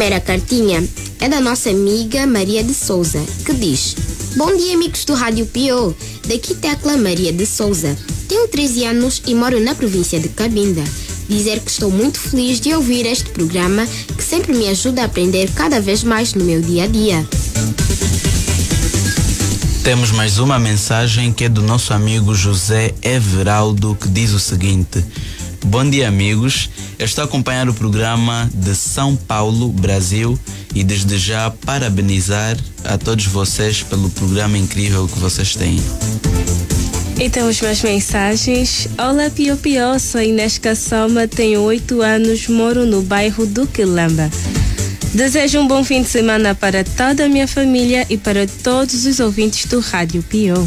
primeira cartinha é da nossa amiga Maria de Souza, que diz: Bom dia, amigos do Rádio P.O. Daqui Tecla Maria de Souza. Tenho 13 anos e moro na província de Cabinda. Dizer que estou muito feliz de ouvir este programa que sempre me ajuda a aprender cada vez mais no meu dia a dia. Temos mais uma mensagem que é do nosso amigo José Everaldo, que diz o seguinte: Bom dia, amigos. Eu estou a acompanhar o programa de São Paulo, Brasil, e desde já parabenizar a todos vocês pelo programa incrível que vocês têm. E temos mais mensagens. Olá, Pio Pio, sou Inês Cassoma, tenho 8 anos, moro no bairro do Quilamba. Desejo um bom fim de semana para toda a minha família e para todos os ouvintes do Rádio Pio.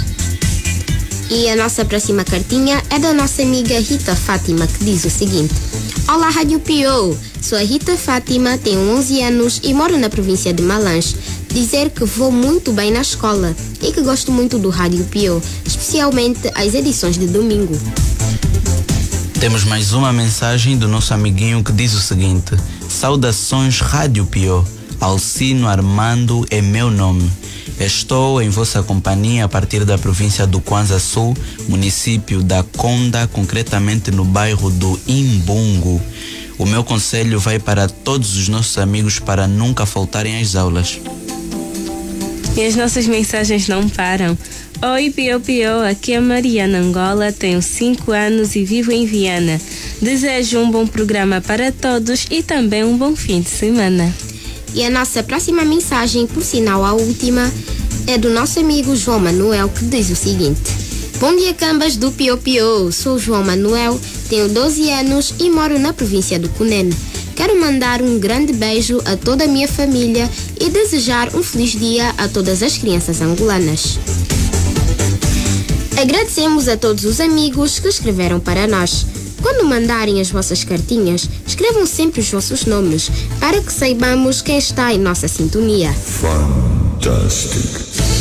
E a nossa próxima cartinha é da nossa amiga Rita Fátima, que diz o seguinte: Olá, Rádio P.O. Sou a Rita Fátima, tenho 11 anos e moro na província de Malange. Dizer que vou muito bem na escola e que gosto muito do Rádio P.O., especialmente as edições de domingo. Temos mais uma mensagem do nosso amiguinho que diz o seguinte: Saudações, Rádio P.O. Alcino Armando é meu nome. Estou em vossa companhia a partir da província do Kwanza Sul, município da Conda, concretamente no bairro do Imbungo. O meu conselho vai para todos os nossos amigos para nunca faltarem às aulas. E as nossas mensagens não param. Oi, Pio Pio, aqui é Mariana Angola, tenho 5 anos e vivo em Viana. Desejo um bom programa para todos e também um bom fim de semana. E a nossa próxima mensagem, por sinal a última, é do nosso amigo João Manuel, que diz o seguinte: Bom dia, cambas do Pio Pio. Sou João Manuel, tenho 12 anos e moro na província do Cunene. Quero mandar um grande beijo a toda a minha família e desejar um feliz dia a todas as crianças angolanas. Agradecemos a todos os amigos que escreveram para nós. Quando mandarem as vossas cartinhas, escrevam sempre os vossos nomes, para que saibamos quem está em nossa sintonia. Fantastic.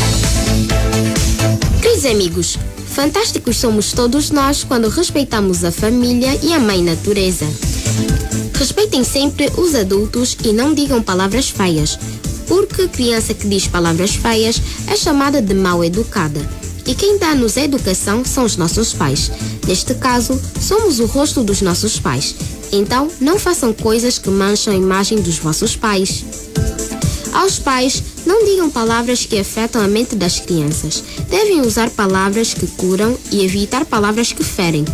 Queridos amigos, fantásticos somos todos nós quando respeitamos a família e a mãe natureza. Respeitem sempre os adultos e não digam palavras feias, porque criança que diz palavras feias é chamada de mal educada. E quem dá-nos a educação são os nossos pais. Neste caso, somos o rosto dos nossos pais. Então, não façam coisas que mancham a imagem dos vossos pais. Aos pais, não digam palavras que afetam a mente das crianças. Devem usar palavras que curam e evitar palavras que ferem.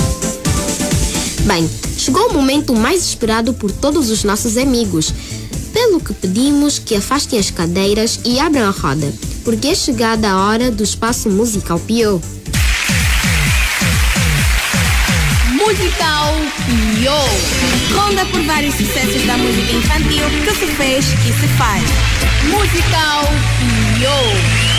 Bem, chegou o momento mais esperado por todos os nossos amigos, pelo que pedimos que afastem as cadeiras e abram a roda, porque é chegada a hora do espaço musical P.O. Musical P.O. Ronda por vários sucessos da música infantil que se fez e se faz. Musical P.O.